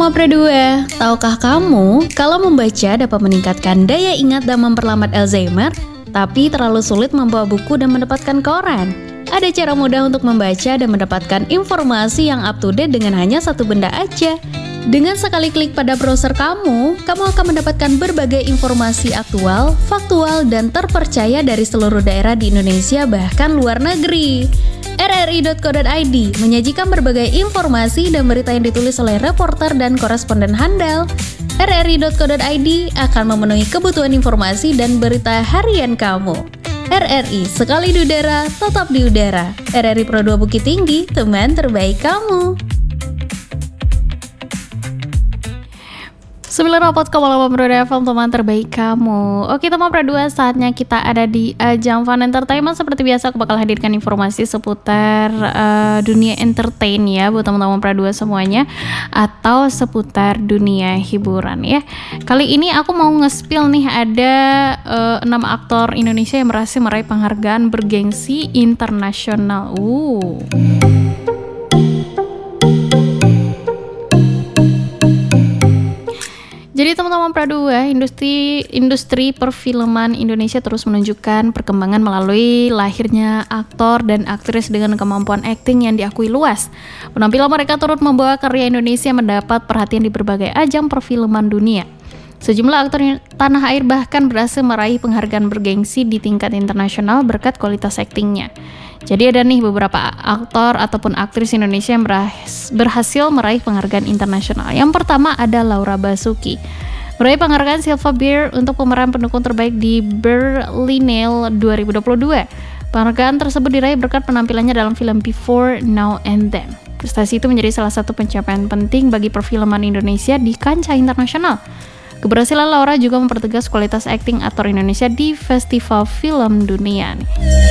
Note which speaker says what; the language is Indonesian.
Speaker 1: Mama Pro 2, tahukah kamu kalau membaca dapat meningkatkan daya ingat dan memperlambat Alzheimer, tapi terlalu sulit membawa buku dan mendapatkan koran? Ada cara mudah untuk membaca dan mendapatkan informasi yang up to date dengan hanya satu benda aja. Dengan sekali klik pada browser kamu akan mendapatkan berbagai informasi aktual, faktual, dan terpercaya dari seluruh daerah di Indonesia bahkan luar negeri. rri.co.id menyajikan berbagai informasi dan berita yang ditulis oleh reporter dan koresponden handal. rri.co.id akan memenuhi kebutuhan informasi dan berita harian kamu. RRI, sekali di udara, tetap di udara. RRI Pro 2 Bukit Tinggi, teman terbaik kamu. 94,8 Pro FM, teman terbaik kamu. Oke teman Pro 2, saatnya kita ada di ajang Fun Entertainment. Seperti biasa aku bakal hadirkan informasi seputar dunia entertain ya buat teman-teman Pro 2 semuanya, atau seputar dunia hiburan ya. Kali ini aku mau nge-spill nih, ada 6 aktor Indonesia yang berhasil meraih penghargaan bergengsi internasional. Jadi teman-teman Pro 2, industri perfilman Indonesia terus menunjukkan perkembangan melalui lahirnya aktor dan aktris dengan kemampuan akting yang diakui luas. Penampilan mereka turut membawa karya Indonesia mendapat perhatian di berbagai ajang perfilman dunia. Sejumlah aktor tanah air bahkan berhasil meraih penghargaan bergengsi di tingkat internasional berkat kualitas aktingnya. Jadi ada nih beberapa aktor ataupun aktris Indonesia yang berhasil meraih penghargaan internasional. Yang pertama ada Laura Basuki, meraih penghargaan Silver Bear untuk pemeran pendukung terbaik di Berlinale 2022. Penghargaan tersebut diraih berkat penampilannya dalam film Before, Now and Then. Prestasi itu menjadi salah satu pencapaian penting bagi perfilman Indonesia di kancah internasional. Keberhasilan Laura juga mempertegas kualitas akting aktor Indonesia di festival film dunia.